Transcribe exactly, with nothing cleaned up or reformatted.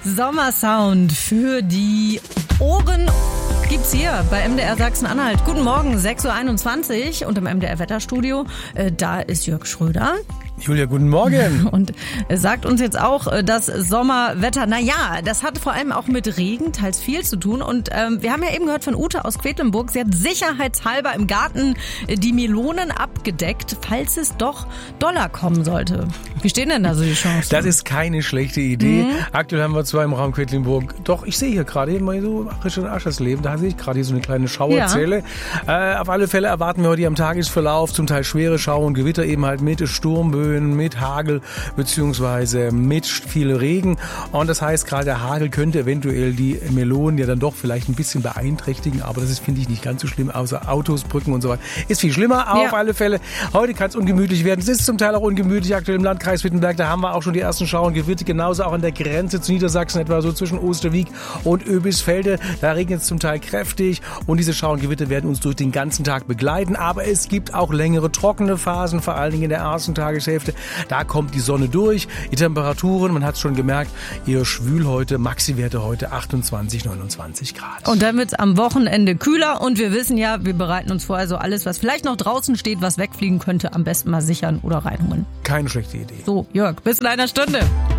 Sommersound für die Ohren gibt's hier bei M D R Sachsen-Anhalt. Guten Morgen, sechs Uhr einundzwanzig und im M D R Wetterstudio, äh, da ist Jörg Schröder. Julia, guten Morgen. Und sagt uns jetzt auch, das Sommerwetter, na ja, das hat vor allem auch mit Regen teils viel zu tun. Und ähm, wir haben ja eben gehört von Ute aus Quedlinburg, sie hat sicherheitshalber im Garten die Melonen abgedeckt, falls es doch doller kommen sollte. Wie stehen denn da so die Chancen? Das ist keine schlechte Idee. Mhm. Aktuell haben wir zwar im Raum Quedlinburg, doch, ich sehe hier gerade eben mal so Richard Aschersleben, da sehe ich gerade hier so eine kleine Schauerzelle. Ja. Äh, auf alle Fälle erwarten wir heute hier am Tagesverlauf zum Teil schwere Schauer und Gewitter, eben halt mit Sturmböen, mit Hagel beziehungsweise mit viel Regen. Und das heißt, gerade der Hagel könnte eventuell die Melonen ja dann doch vielleicht ein bisschen beeinträchtigen, aber das ist, finde ich, nicht ganz so schlimm, außer Autos, Brücken und so weiter. Ist viel schlimmer, aber ja. Auf alle Fälle. Heute kann es ungemütlich werden. Es ist zum Teil auch ungemütlich aktuell im Landkreis Wittenberg. Da haben wir auch schon die ersten Schauer und Gewitter, genauso auch an der Grenze zu Niedersachsen, etwa so zwischen Osterwieck und Oebisfelde. Da regnet es zum Teil kräftig und diese Schauer und Gewitter werden uns durch den ganzen Tag begleiten. Aber es gibt auch längere trockene Phasen, vor allen Dingen in der ersten Tageshälfte. Da kommt die Sonne durch. Die Temperaturen, man hat es schon gemerkt, eher schwül heute. Maxi-Werte heute achtundzwanzig, neunundzwanzig Grad. Und dann wird es am Wochenende kühler und wir wissen ja, wir bereiten uns vor, also alles, was vielleicht noch draußen steht, was wegfliegen könnte, am besten mal sichern oder reinholen. Keine schlechte Idee. So, Jörg, bis in einer Stunde.